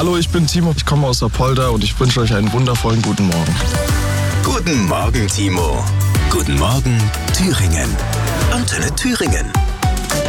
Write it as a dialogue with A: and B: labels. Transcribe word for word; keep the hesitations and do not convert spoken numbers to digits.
A: Hallo, ich bin Timo, ich komme aus Apolda und ich wünsche euch einen wundervollen guten Morgen.
B: Guten Morgen, Timo. Guten Morgen, Thüringen. Antenne Thüringen.